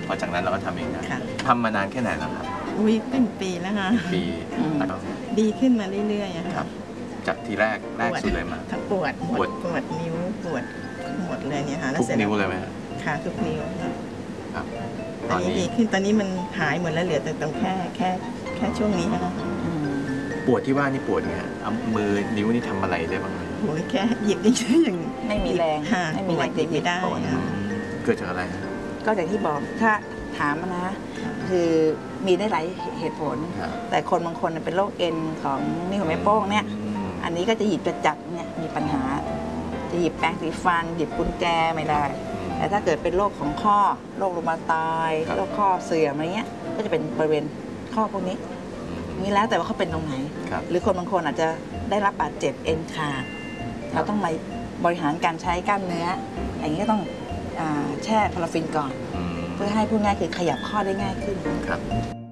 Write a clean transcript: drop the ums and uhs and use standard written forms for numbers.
พอจากนั้นเราก็ทำเองนะทำมานานแค่ไหนแล้วครับอุ้ยเป็นปีแล้วค่ะปีดีขึ้นมาเรื่อยๆครับจากทีแรกสุดเลยมาปวดนิ้วปวดหมดเลยเนี่ยค่ะทุกนิ้วเลยไหมค่ะทุกนิ้วครับตอนนี้ดีขึ้นตอนนี้มันหายหมดแล้วเหลือแต่ตรงแค่ช่วงนี้ค่ะปวดที่ว่านี่ปวดไงเอามือนิ้วนี่ทำอะไรได้บ้างไหมโอ้ยแค่หยิบนี่อย่างไม่มีแรงไม่มีแรงหยิบไม่ได้เกิดจากอะไรก็อย่างที่บอกถ้าถามนะคือมีได้หลายเหตุผลแต่คนบางคนเป็นโรคเอ็นของนิ้วหัวแม่โป้งเนี่ยอันนี้ก็จะหยิบจะจับเนี่ยมีปัญหาจะหยิบแปรงสีฟันหยิบกุญแจไม่ได้แต่ถ้าเกิดเป็นโรคของข้อโรครูมาตอยด์โรคข้อเสื่อมอะไรเงี้ยก็จะเป็นบริเวณข้อพวกนี้นี่แล้วแต่ว่าเขาเป็นตรงไหนหรือคนบางคนอาจจะได้รับบาดเจ็บเอ็นขาดเราต้องมาบริหารการใช้กล้ามเนื้ออย่างนี้ก็ต้องแช่พาราฟินก่อนเพื่อให้พูดง่ายคือขยับข้อได้ง่ายขึ้นครับ